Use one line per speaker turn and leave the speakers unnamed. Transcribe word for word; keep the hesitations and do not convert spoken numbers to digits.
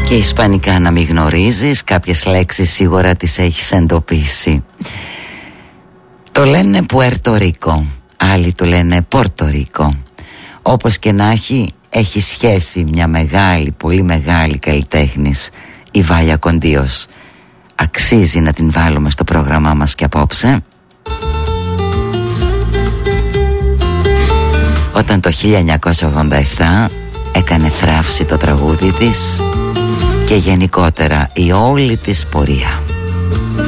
Και ισπανικά να μην γνωρίζεις, κάποιες λέξεις σίγουρα τις έχεις εντοπίσει. Το λένε Πουέρτο Ρίκο, άλλοι το λένε Πόρτο Ρίκο. Όπως και να έχει, έχει σχέση μια μεγάλη, πολύ μεγάλη καλλιτέχνης, η Βάλια Κοντίος. Αξίζει να την βάλουμε στο πρόγραμμά μας και απόψε. Όταν το χίλια εννιακόσια ογδόντα επτά έκανε θράψη το τραγούδι της και γενικότερα η όλη της πορεία.